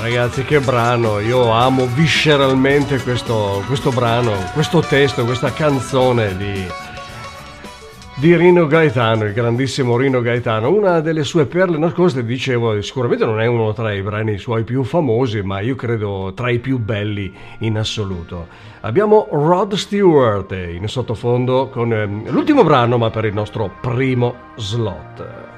Ragazzi, che brano! Io amo visceralmente questo brano, questo testo, questa canzone di Rino Gaetano, il grandissimo Rino Gaetano. Una delle sue perle nascoste, dicevo, sicuramente non è uno tra i brani suoi più famosi, ma io credo tra i più belli in assoluto. Abbiamo Rod Stewart in sottofondo con l'ultimo brano, ma per il nostro primo slot.